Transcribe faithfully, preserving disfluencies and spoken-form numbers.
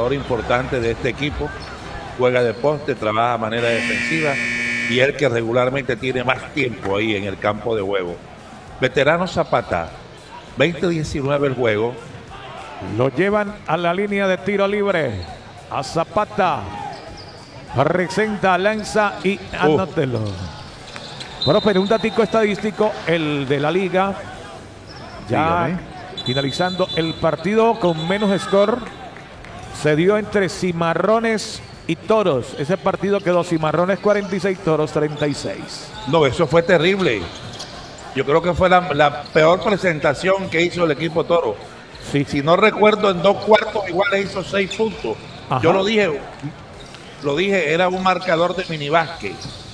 jugador importante de este equipo, juega de poste, trabaja de manera defensiva y el que regularmente tiene más tiempo ahí en el campo de juego. Veterano Zapata, veinte diecinueve el juego. Lo llevan a la línea de tiro libre. A Zapata. Presenta, lanza y anótelo. Bueno, pero un datico estadístico, el de la liga. Ya Dígame. Finalizando el partido con menos score, se dio entre Cimarrones y Toros. Ese partido quedó Cimarrones cuarenta y seis, Toros treinta y seis. No, eso fue terrible. Yo creo que fue la, la peor presentación que hizo el equipo Toro. Sí. Si no recuerdo, en dos cuartos iguales hizo seis puntos. Ajá. Yo lo dije, lo dije, era un marcador de minibásquet.